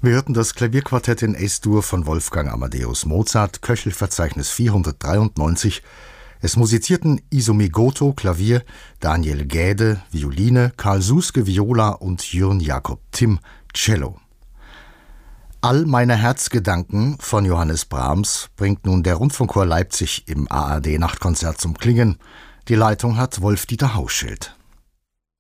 Wir hörten das Klavierquartett in Es-Dur von Wolfgang Amadeus Mozart, Köchelverzeichnis 493. Es musizierten Izumi Goto, Klavier, Daniel Gäde, Violine, Karl Suske, Viola und Jürn Jakob Timm, Cello. All meine Herzgedanken von Johannes Brahms bringt nun der Rundfunkchor Leipzig im ARD-Nachtkonzert zum Klingen. Die Leitung hat Wolf-Dieter Hauschild.